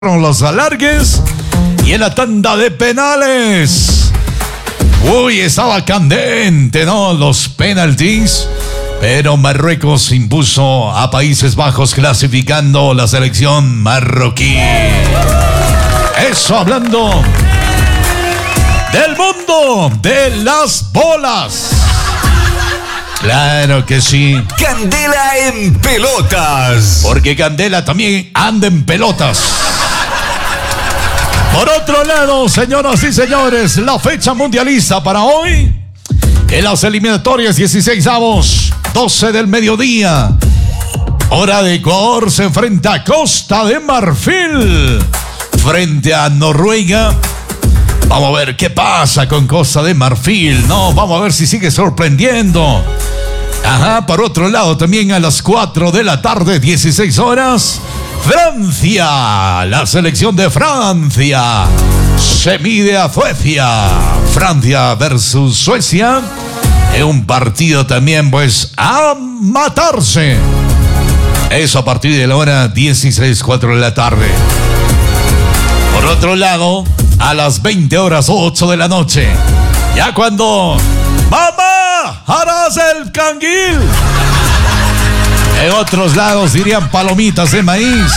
Los alargues y en la tanda de penales. Uy, estaba candente, ¿no? Los penaltis. Pero Marruecos impuso a Países Bajos clasificando la selección marroquí. Eso hablando del mundo de las bolas. Claro que sí. Candela en pelotas. Porque Candela también anda en pelotas. Por otro lado, señoras y señores, la fecha mundialista para hoy, en las eliminatorias 16avos, 12 del mediodía, hora de Ecuador, se enfrenta a Costa de Marfil frente a Noruega. Vamos a ver qué pasa con Costa de Marfil, ¿no? Vamos a ver si sigue sorprendiendo. Ajá, por otro lado, también a las 4 de la tarde, 16 horas, Francia, la selección de Francia se mide a Suecia. Francia versus Suecia. Es un partido también, pues, a matarse. Eso a partir de la hora 16, 4 de la tarde. Por otro lado, a las 20 horas, 8 de la noche, ya cuando ¡mamá! ¡Harás el canguil! En otros lados dirían palomitas de maíz.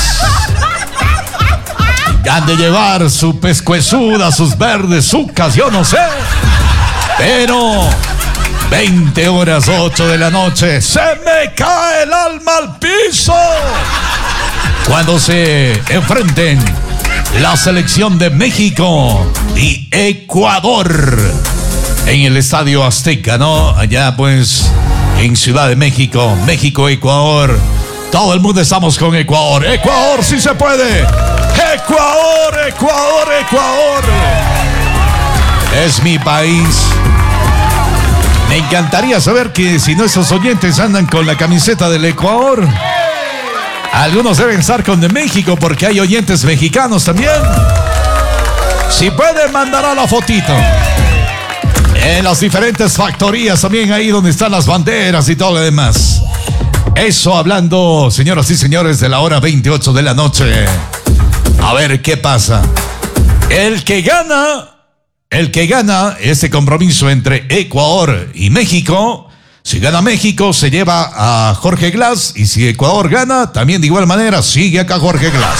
Han de llevar su pescuezuda, sus verdes zucas, yo no sé. Pero 20 horas, 8 de la noche, se me cae el alma al piso cuando se enfrenten la selección de México y Ecuador en el Estadio Azteca, ¿no? Allá pues en Ciudad de México, México, Ecuador. Todo el mundo estamos con Ecuador. Ecuador, sí se puede. Ecuador, Ecuador, Ecuador. Es mi país. Me encantaría saber que si nuestros oyentes andan con la camiseta del Ecuador, algunos deben estar con de México porque hay oyentes mexicanos también. Si pueden, mandará la fotito. En las diferentes factorías también, ahí donde están las banderas y todo lo demás. Eso hablando, señoras y señores, de la hora 28 de la noche. A ver qué pasa. El que gana este compromiso entre Ecuador y México, si gana México, se lleva a Jorge Glass. Y si Ecuador gana, también de igual manera, sigue acá Jorge Glass.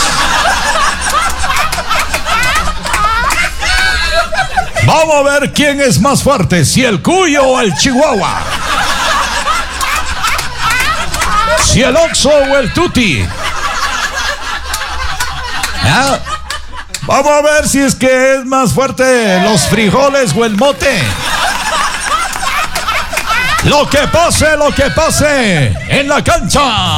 Vamos a ver quién es más fuerte, si el Cuyo o el Chihuahua. Si el Oxxo o el Tuti. ¿Ah? Vamos a ver si es que es más fuerte los frijoles o el mote. Lo que pase en la cancha.